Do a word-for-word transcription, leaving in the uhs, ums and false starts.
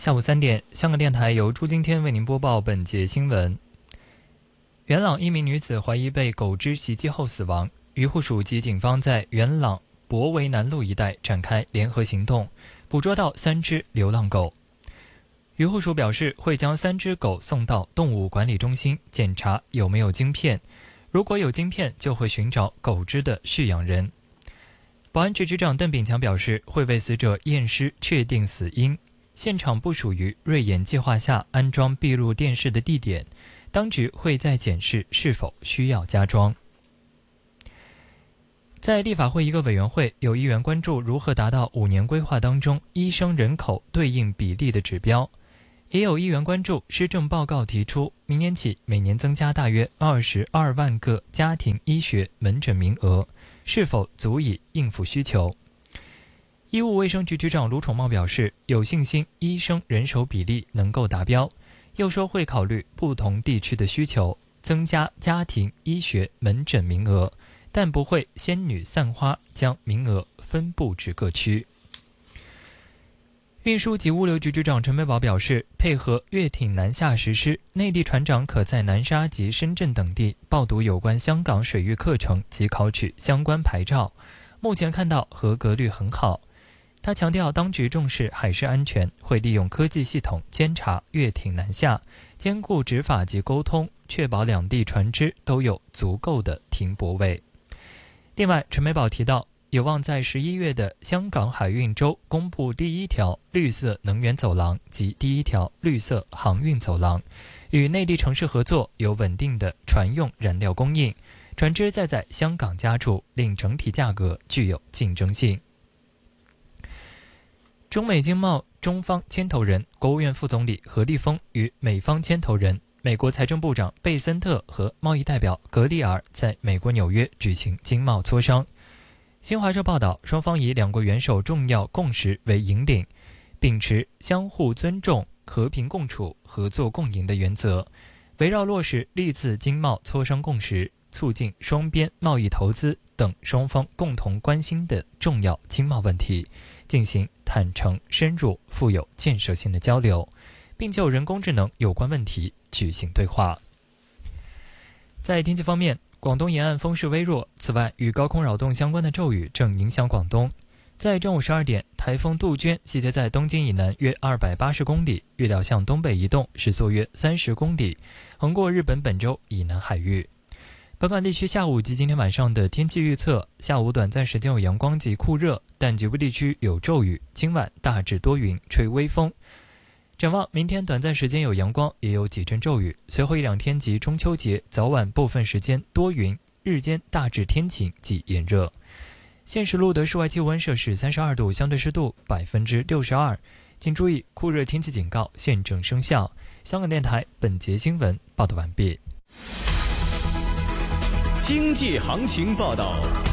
下午三点，香港电台由朱今天为您播报本节新闻。元朗一名女子怀疑被狗只袭击后死亡，渔护署及警方在元朗博围南路一带展开联合行动，捕捉到三只流浪狗。渔护署表示，会将三只狗送到动物管理中心检查有没有晶片，如果有晶片，就会寻找狗只的蓄养人。保安局局长邓炳强表示，会为死者验尸确定死因。现场不属于瑞眼计划下安装闭路电视的地点，当局会再检视是否需要加装。在立法会一个委员会，有议员关注如何达到五年规划当中医生人口对应比例的指标，也有议员关注施政报告提出明年起每年增加大约二十二万个家庭医学门诊名额，是否足以应付需求。医务卫生局局长卢宠茂表示，有信心医生人手比例能够达标，又说会考虑不同地区的需求，增加家庭医学门诊名额，但不会仙女散花将名额分布至各区。运输及物流局局长陈美宝表示，配合粤艇南下实施，内地船长可在南沙及深圳等地报读有关香港水域课程及考取相关牌照，目前看到合格率很好。他强调，当局重视海事安全，会利用科技系统监察粤艇南下，兼顾执法及沟通，确保两地船只都有足够的停泊位。另外，陈美宝提到，有望在十一月的香港海运周公布第一条绿色能源走廊及第一条绿色航运走廊，与内地城市合作，有稳定的船用燃料供应，船只再在香港加注，令整体价格具有竞争性。中美经贸中方牵头人、国务院副总理何立峰与美方牵头人、美国财政部长贝森特和贸易代表格里尔在美国纽约举行经贸磋商。新华社报道，双方以两国元首重要共识为引领，秉持相互尊重、和平共处、合作共赢的原则，围绕落实历次经贸磋商共识，促进双边贸易投资等双方共同关心的重要经贸问题，进行坦诚、深入、富有建设性的交流，并就人工智能有关问题举行对话。在天气方面，广东沿岸风势微弱，此外与高空扰动相关的骤雨正影响广东。在正午十二点，台风杜鹃集结在东京以南约二百八十公里，预料向东北移动，时速约三十公里，横过日本本州以南海域。本港地区下午及今天晚上的天气预测：下午短暂时间有阳光及酷热，但局部地区有骤雨。今晚大致多云，吹微风。展望明天短暂时间有阳光，也有几阵骤雨。随后一两天及中秋节早晚部分时间多云，日间大致天晴及炎热。现时录得室外气温摄氏三十二度，相对湿度百分之六十二。请注意，酷热天气警告现正生效。香港电台本节新闻报道完毕。 经济行情报道。